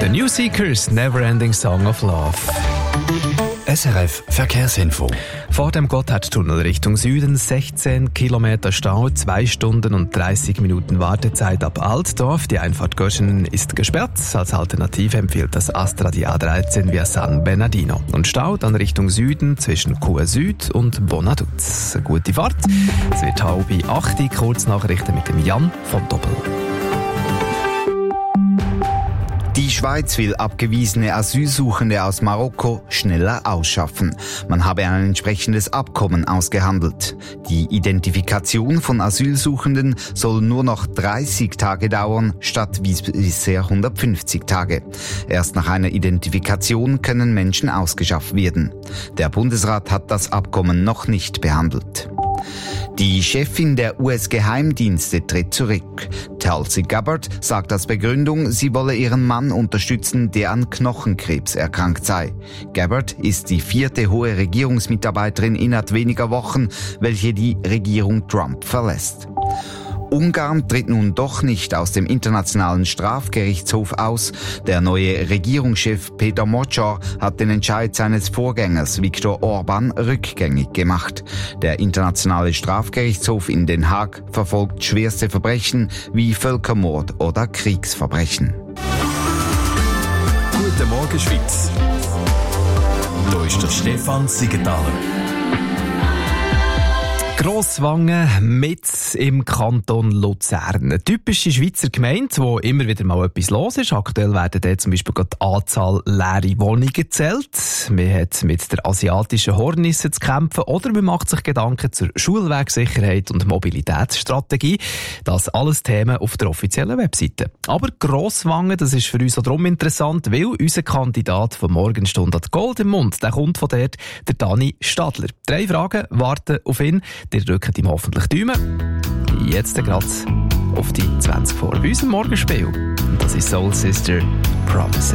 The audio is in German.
The New Seekers, Neverending Song of Love. SRF Verkehrsinfo. Vor dem Gotthardtunnel Richtung Süden 16 Kilometer Stau, 2 Stunden und 30 Minuten Wartezeit ab Altdorf. Die Einfahrt Göschenen ist gesperrt. Als Alternative empfiehlt das Astra die A13 via San Bernardino. Und Stau dann Richtung Süden zwischen Chur Süd und Bonaduz. Eine gute Fahrt. Es wird halb 8 Kurznachrichten mit dem Jan von Doppel. Die Schweiz will abgewiesene Asylsuchende aus Marokko schneller ausschaffen. Man habe ein entsprechendes Abkommen ausgehandelt. Die Identifikation von Asylsuchenden soll nur noch 30 Tage dauern, statt wie bisher 150 Tage. Erst nach einer Identifikation können Menschen ausgeschafft werden. Der Bundesrat hat das Abkommen noch nicht behandelt. Die Chefin der US-Geheimdienste tritt zurück. Tulsi Gabbard sagt als Begründung, sie wolle ihren Mann unterstützen, der an Knochenkrebs erkrankt sei. Gabbard ist die 4. hohe Regierungsmitarbeiterin innerhalb weniger Wochen, welche die Regierung Trump verlässt. Ungarn tritt nun doch nicht aus dem Internationalen Strafgerichtshof aus. Der neue Regierungschef Peter Magyar hat den Entscheid seines Vorgängers Viktor Orbán rückgängig gemacht. Der Internationale Strafgerichtshof in Den Haag verfolgt schwerste Verbrechen wie Völkermord oder Kriegsverbrechen. Guten Morgen, Schweiz. Hier ist der Stefan Siegenthaler. Grosswangen mit im Kanton Luzern. Eine typische Schweizer Gemeinde, wo immer wieder mal etwas los ist. Aktuell werden dort zum Beispiel die Anzahl leere Wohnungen gezählt. Man hat mit der asiatischen Hornisse zu kämpfen oder man macht sich Gedanken zur Schulwegsicherheit und Mobilitätsstrategie. Das alles Themen auf der offiziellen Webseite. Aber Grosswangen, das ist für uns auch darum interessant, weil unser Kandidat von Morgenstunde hat Gold im Mund. Der kommt von dort, der Dani Stadler. 3 Fragen warten auf ihn. Ihr drückt ihm hoffentlich Daumen. Jetzt gerade auf die 20 vor bei unserem Morgenspiel. Und das ist Soul Sister Promises.